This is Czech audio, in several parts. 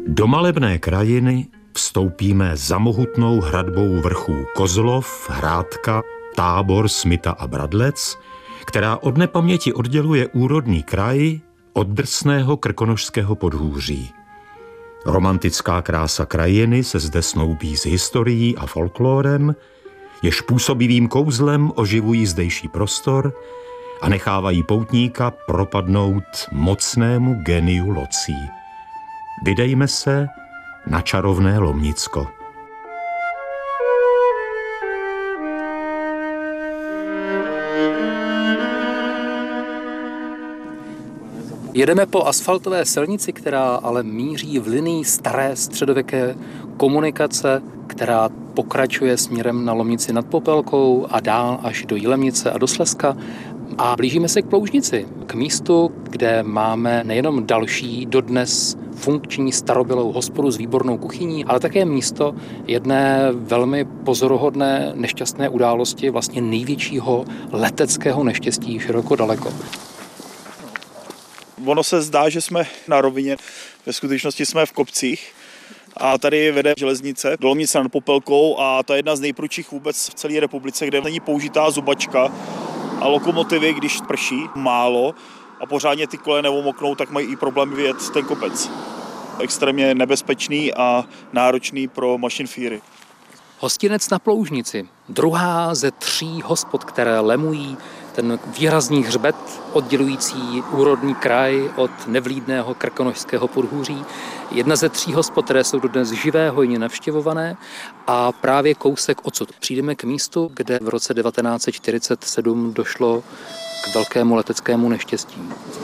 Do malebné krajiny vstoupíme za mohutnou hradbou vrchů Kozlov, Hrádka, Tábor, Smita a Bradlec, která od nepaměti odděluje úrodný kraj od drsného krkonošského podhůří. Romantická krása krajiny se zde snoubí s historií a folklórem, jež působivým kouzlem oživují zdejší prostor a nechávají poutníka propadnout mocnému geniu locí. Vydejme se na čarovné Lomnicko. Jedeme po asfaltové silnici, která ale míří v linii staré středověké komunikace, která pokračuje směrem na Lomnici nad Popelkou a dál až do Jilemnice a do Slezska. A blížíme se k Ploužnici, k místu, kde máme nejenom další dodnes funkční starobylou hospodu s výbornou kuchyní, ale také místo jedné velmi pozoruhodné nešťastné události, vlastně největšího leteckého neštěstí široko daleko. Ono se zdá, že jsme na rovině, ve skutečnosti jsme v kopcích a tady vede železnice do Lomnice nad Popelkou a to je jedna z nejprudších vůbec v celé republice, kde není použitá zubačka a lokomotivy, když prší málo a pořádně ty koleje neomoknou, tak mají i problémy vyjet ten kopec. Extrémně nebezpečný a náročný pro mašinfíry. Hostinec na Ploužnici, druhá ze 3 hospod, které lemují ten výrazný hřbet oddělující úrodný kraj od nevlídného krkonošského podhůří. Jedna ze 3 hospod, které jsou dodnes živé, hojně navštěvované a právě kousek odsud přijdeme k místu, kde v roce 1947 došlo k velkému leteckému neštěstí.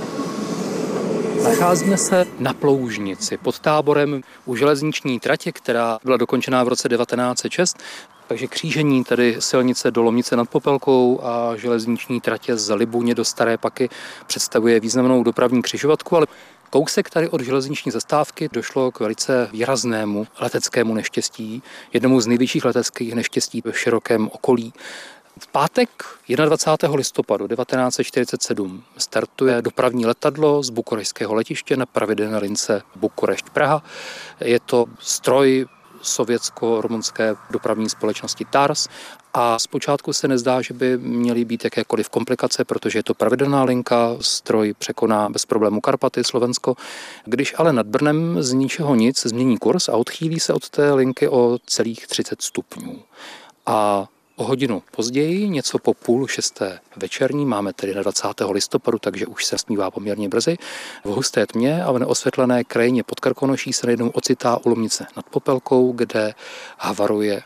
Nacházíme se na Ploužnici pod Táborem u železniční tratě, která byla dokončená v roce 1906. Takže křížení tady silnice do Lomnice nad Popelkou a železniční tratě z Libuně do Staré Paky představuje významnou dopravní křižovatku, ale kousek tady od železniční zastávky došlo k velice výraznému leteckému neštěstí, jednomu z největších leteckých neštěstí v širokém okolí. V pátek 21. listopadu 1947 startuje dopravní letadlo z bukurešťského letiště na pravidelné lince Bukurešť-Praha. Je to stroj sovětsko-rumunské dopravní společnosti TARS a zpočátku se nezdá, že by měly být jakékoliv komplikace, protože je to pravidelná linka, stroj překoná bez problému Karpaty, Slovensko. Když ale nad Brnem z ničeho nic změní kurz a odchýlí se od té linky o celých 30 stupňů. A o hodinu později, něco po 5:30 večerní, máme tedy na 20. listopadu, takže už se smívá poměrně brzy, v husté tmě a v neosvětlené krajině pod Krkonoší se najednou ocitá u Lomnice nad Popelkou, kde havaruje.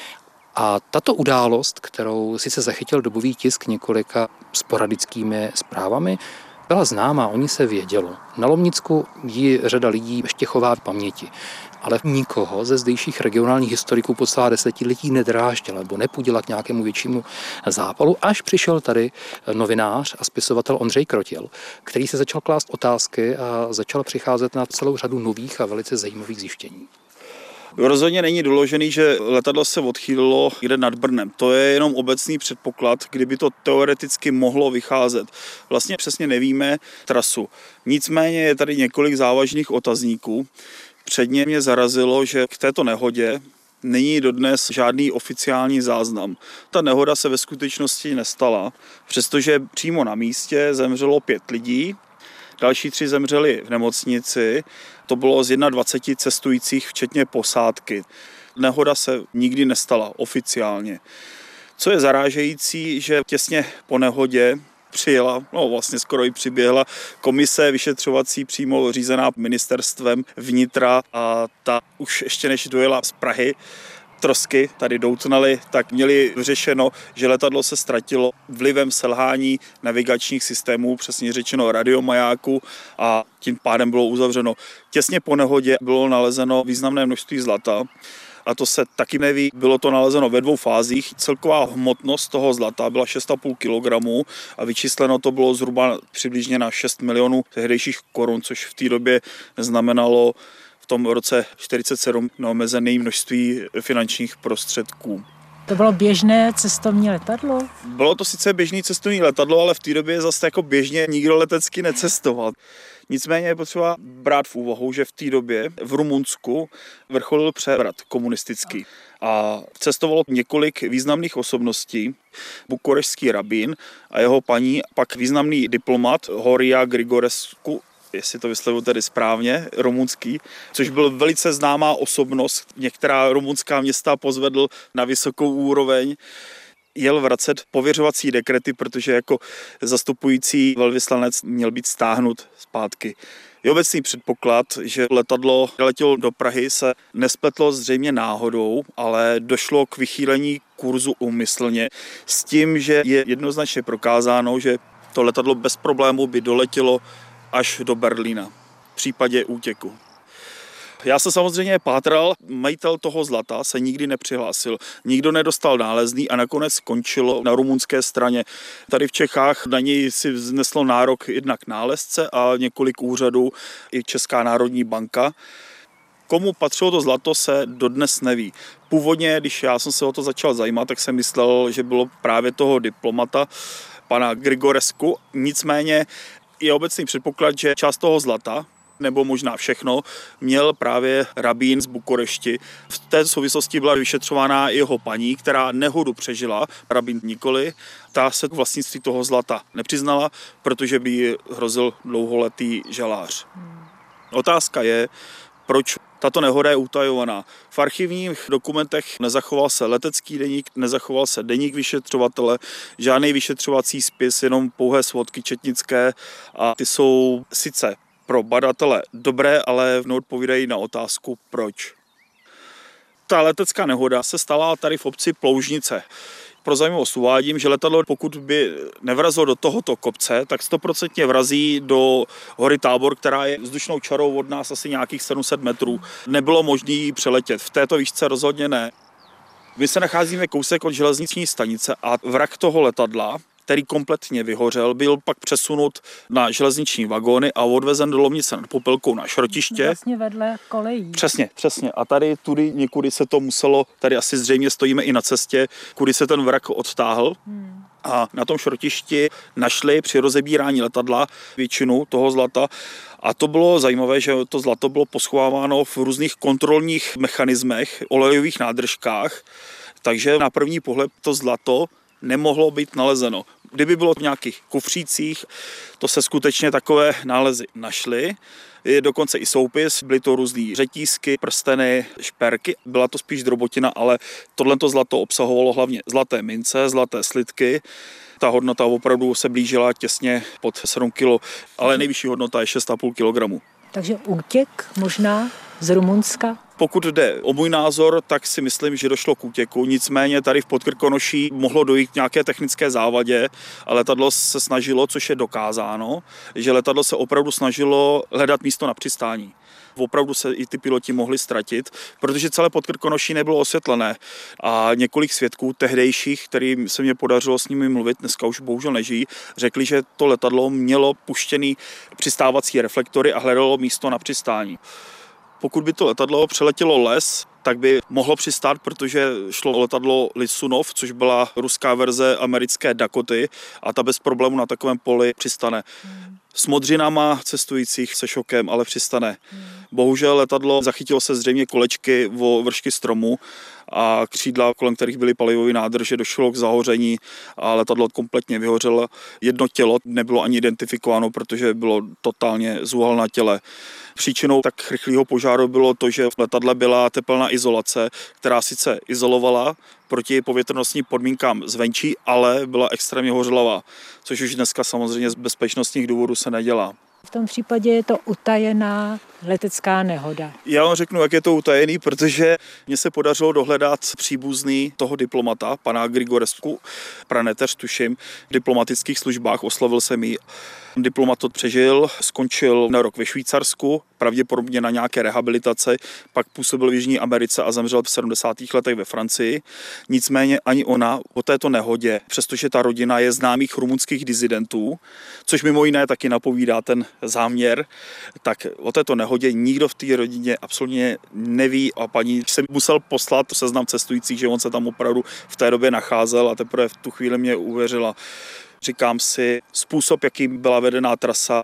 A tato událost, kterou sice zachytil dobový tisk několika sporadickými zprávami, byla známá, o ní se vědělo. Na Lomnicku ji řada lidí ještě chová v paměti, ale nikoho ze zdejších regionálních historiků po celá desetiletí nedráždila nebo nepudila k nějakému většímu zápalu, až přišel tady novinář a spisovatel Ondřej Krotil, který se začal klást otázky a začal přicházet na celou řadu nových a velice zajímavých zjištění. Rozhodně není doložený, že letadlo se odchýlilo kde nad Brnem. To je jenom obecný předpoklad, kdyby to teoreticky mohlo vycházet. Vlastně přesně nevíme trasu. Nicméně je tady několik závažných otazníků. Předně mě zarazilo, že k této nehodě není dodnes žádný oficiální záznam. Ta nehoda se ve skutečnosti nestala, přestože přímo na místě zemřelo 5 lidí, další 3 zemřeli v nemocnici, to bylo z 21 cestujících, včetně posádky. Nehoda se nikdy nestala oficiálně. Co je zarážející, že těsně po nehodě přijela, vlastně skoro i přiběhla komise vyšetřovací přímo řízená ministerstvem vnitra a ta už ještě než dojela z Prahy, trosky tady doutnaly, tak měli vyřešeno, že letadlo se ztratilo vlivem selhání navigačních systémů, přesně řečeno radiomajáku a tím pádem bylo uzavřeno. Těsně po nehodě bylo nalezeno významné množství zlata. A to se taky neví, bylo to nalezeno ve 2 fázích. Celková hmotnost toho zlata byla 6,5 kg a vyčísleno to bylo zhruba přibližně na 6 milionů tehdejších korun, což v té době znamenalo v tom roce 1947 neomezené množství finančních prostředků. To bylo běžné cestovní letadlo? Bylo to sice běžné cestovní letadlo, ale v té době zase jako běžně nikdo letecky necestoval. Nicméně je potřeba brát v úvahu, že v té době v Rumunsku vrcholil převrat komunistický a cestovalo několik významných osobností, bukurešský rabín a jeho paní, pak významný diplomat Horia Grigorescu, jestli to vyslovuji tedy správně, rumunský, což byl velice známá osobnost, některá rumunská města pozvedl na vysokou úroveň, jel vracet pověřovací dekrety, protože jako zastupující velvyslanec měl být stáhnut zpátky. Je obecný předpoklad, že letadlo letělo do Prahy, se nespletlo zřejmě náhodou, ale došlo k vychýlení kurzu úmyslně s tím, že je jednoznačně prokázáno, že to letadlo bez problému by doletělo až do Berlína v případě útěku. Já jsem samozřejmě pátral, majitel toho zlata se nikdy nepřihlásil, nikdo nedostal nálezný a nakonec skončilo na rumunské straně. Tady v Čechách na něj si vzneslo nárok jednak nálezce a několik úřadů, i Česká národní banka. Komu patřilo to zlato, se dodnes neví. Původně, když já jsem se o to začal zajímat, tak jsem myslel, že bylo právě toho diplomata, pana Grigorescu. Nicméně je obecný předpoklad, že část toho zlata, nebo možná všechno, měl právě rabín z Bukurešti. V té souvislosti byla vyšetřována jeho paní, která nehodu přežila, rabín nikoli. Ta se k vlastnictví toho zlata nepřiznala, protože by jí hrozil dlouholetý žalář. Otázka je, proč tato nehoda je utajovaná. V archivních dokumentech nezachoval se letecký deník, nezachoval se deník vyšetřovatele, žádný vyšetřovací spis, jenom pouhé svodky četnické a ty jsou sice pro badatele dobré, ale neodpovídají na otázku proč. Ta letecká nehoda se stala tady v obci Ploužnice. Pro zajímavost uvádím, že letadlo, pokud by nevrazilo do tohoto kopce, tak 100% vrazí do hory Tábor, která je vzdušnou čarou od nás asi nějakých 700 metrů. Nebylo možné ji přeletět, v této výšce rozhodně ne. My se nacházíme kousek od železniční stanice a vrak toho letadla, který kompletně vyhořel, byl pak přesunut na železniční vagóny a odvezen do Lomnice nad Popelkou na šrotiště. Vlastně vedle kolejí. Přesně. A tady tudy někudy se to muselo, tady asi zřejmě stojíme i na cestě, kudy se ten vrak odtáhl. A na tom šrotišti našli při rozebírání letadla většinu toho zlata. A to bylo zajímavé, že to zlato bylo poschováváno v různých kontrolních mechanismech, olejových nádržkách. Takže na první pohled to zlato nemohlo být nalezeno. Kdyby bylo v nějakých kufřících, to se skutečně takové nálezy našly. Je dokonce i soupis, byly to různý řetízky, prsteny, šperky. Byla to spíš drobotina, ale tohleto zlato obsahovalo hlavně zlaté mince, zlaté slitky. Ta hodnota opravdu se blížila těsně pod 7 kg, ale nejvyšší hodnota je 6,5 kg. Takže útěk možná z Rumunska? Pokud jde o můj názor, tak si myslím, že došlo k útěku. Nicméně tady v Podkrkonoší mohlo dojít k nějaké technické závadě a letadlo se snažilo, což je dokázáno, že letadlo se opravdu snažilo hledat místo na přistání. Opravdu se i ty piloti mohli ztratit, protože celé Podkrkonoší nebylo osvětlené a několik svědků tehdejších, kterým se mě podařilo s nimi mluvit, dneska už bohužel nežijí, řekli, že to letadlo mělo puštěný přistávací reflektory a hledalo místo na přistání. Pokud by to letadlo přeletělo les, tak by mohlo přistát, protože šlo o letadlo Lisunov, což byla ruská verze americké Dakoty a ta bez problému na takovém poli přistane. S modřinama cestujících se šokem, ale přistane. Bohužel letadlo zachytilo se zřejmě kolečky o vršky stromu a křídla, kolem kterých byly palivové nádrže, došlo k zahoření a letadlo kompletně vyhořelo. Jedno tělo nebylo ani identifikováno, protože bylo totálně zúhal na těle. Příčinou tak rychlého požáru bylo to, že v letadle byla tepelná izolace, která sice izolovala proti povětrnostním podmínkám zvenčí, ale byla extrémně hořlavá, což už dneska samozřejmě z bezpečnostních důvodů se nedělá. V tom případě je to utajená letecká nehoda. Já vám řeknu, jak je to utajený, protože mně se podařilo dohledat příbuzný toho diplomata, pana Grigorescu, praneteř tuším, v diplomatických službách, oslovil jsem ji. Diplomat to přežil, skončil na rok ve Švýcarsku, pravděpodobně na nějaké rehabilitaci, pak působil v Jižní Americe a zemřel v 70. letech ve Francii. Nicméně ani ona o této nehodě, přestože ta rodina je známých rumunských disidentů, což mimo jiné taky napovídá ten záměr, tak o této nehodě nikdo v té rodině absolutně neví a paní se musel poslat seznam cestujících, že on se tam opravdu v té době nacházel a teprve v tu chvíli mě uvěřila. Říkám si, způsob, jakým byla vedená trasa a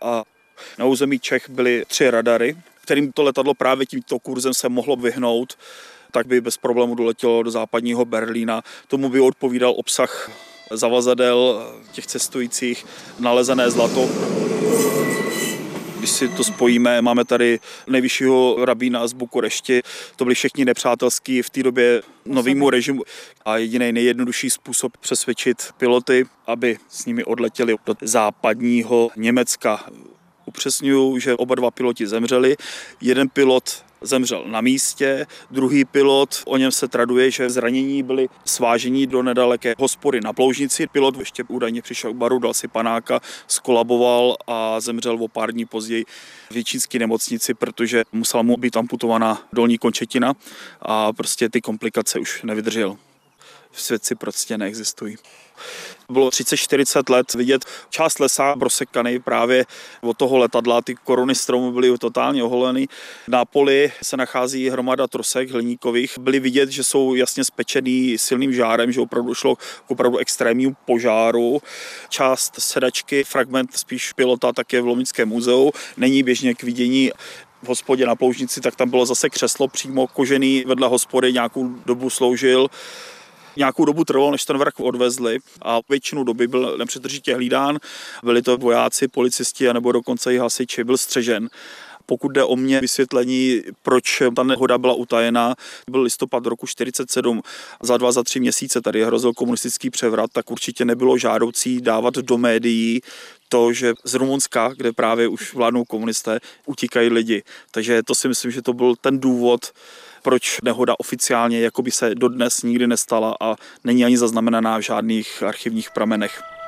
Na území Čech byly 3 radary, kterým to letadlo právě tímto kurzem se mohlo vyhnout, tak by bez problému doletělo do západního Berlína. Tomu by odpovídal obsah zavazadel těch cestujících, nalezené zlato. Když si to spojíme, máme tady nejvyššího rabína z Bukurešti, to byli všichni nepřátelský v té době novému režimu a jediný nejjednodušší způsob přesvědčit piloty, aby s nimi odletěli do západního Německa. Upřesňuju, že oba 2 piloti zemřeli, jeden pilot zemřel na místě, druhý pilot, o něm se traduje, že zranění byli svážení do nedaleké hospody na Ploužnici. Pilot ještě údajně přišel k baru, dal si panáka, skolaboval a zemřel o pár dní později v děčínské nemocnici, protože musela mu být amputovaná dolní končetina a prostě ty komplikace už nevydržel. Svědci prostě neexistují. Bylo 30-40 let vidět část lesa prosekaný právě od toho letadla, ty koruny stromů byly totálně oholeny. Na poli se nachází hromada trosek hliníkových. Byly vidět, že jsou jasně spečený silným žárem, že opravdu šlo k opravdu extrémnímu požáru. Část sedačky, fragment spíš pilota, také v Lomnickém muzeu, není běžně k vidění. V hospodě na Ploužnici, tak tam bylo zase křeslo přímo kožený vedle hospody, nějakou dobu sloužil. Nějakou dobu trvalo, než ten vrah odvezli a většinu doby byl nepřetržitě hlídán. Byli to vojáci, policisti nebo dokonce i hasiči, byl střežen. Pokud jde o mě vysvětlení, proč ta nehoda byla utajena, byl listopad roku 1947, za 2-3 měsíce tady hrozil komunistický převrat, tak určitě nebylo žádoucí dávat do médií to, že z Rumunska, kde právě už vládnou komunisté, utíkají lidi. Takže to si myslím, že to byl ten důvod, proč nehoda oficiálně jakoby se dodnes nikdy nestala a není ani zaznamenaná v žádných archivních pramenech.